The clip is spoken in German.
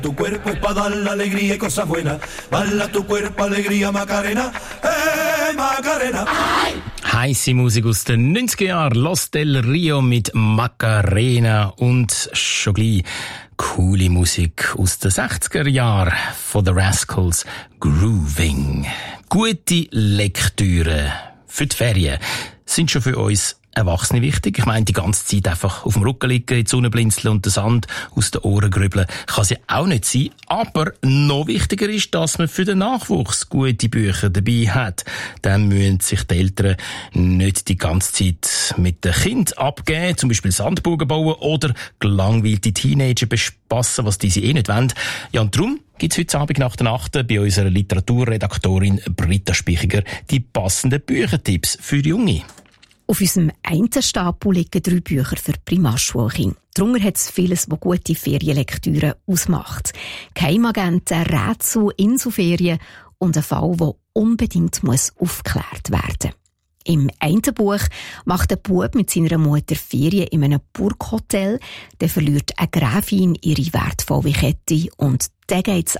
Tu cuerpo es para dar la alegría y cosas buenas. Bala tu cuerpo, alegría, Macarena. Macarena. Heisse Musik aus den 90er Jahren. Los del Rio mit Macarena. Und schon gleich coole Musik aus den 60er Jahren von The Rascals. Grooving. Gute Lektüre für die Ferien sind schon für uns Erwachsene wichtig. Ich meine, die ganze Zeit einfach auf dem Rücken liegen, in die Sonne blinzeln und den Sand aus den Ohren grübeln, kann sie auch nicht sein. Aber noch wichtiger ist, dass man für den Nachwuchs gute Bücher dabei hat. Dann müssen sich die Eltern nicht die ganze Zeit mit den Kindern abgeben, zum Beispiel Sandburgen bauen oder gelangweilte Teenager bespassen, was diese nicht wollen. Ja, und darum gibt's heute Abend nach der Nacht bei unserer Literaturredaktorin Britta Spichiger die passenden Büchertipps für Junge. Auf unserem einen Stapel liegen 3 Bücher für Primarschulkinder. Darunter hat es vieles, was gute Ferienlektüre ausmacht. Geheimagenten, Rätsel, Inselferien und ein Fall, der unbedingt aufgeklärt werden muss. Im einen Buch macht ein Bub mit seiner Mutter Ferien in einem Burghotel. Dann verliert eine Gräfin ihre wertvolle Kette und dann geht es